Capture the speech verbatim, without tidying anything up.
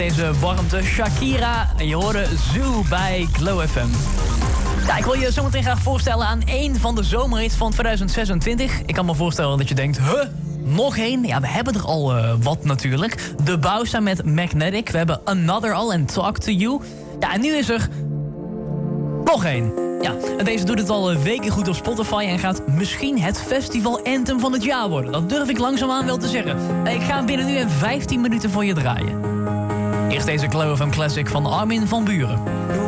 Deze warmte, Shakira, en je hoorde Zoo bij Glow F M. Ja, ik wil je zometeen graag voorstellen aan één van de zomerhits van tweeduizend zesentwintig. Ik kan me voorstellen dat je denkt, huh, nog één? Ja, we hebben er al uh, wat natuurlijk. De Bausa met Magnetic, we hebben Another al en Talk to You. Ja, en nu is er nog één. Ja, en deze doet het al weken goed op Spotify en gaat misschien het festival anthem van het jaar worden. Dat durf ik langzaamaan wel te zeggen. Ik ga hem binnen nu in vijftien minuten voor je draaien. Eerst deze Glow F M Classic van Armin van Buuren.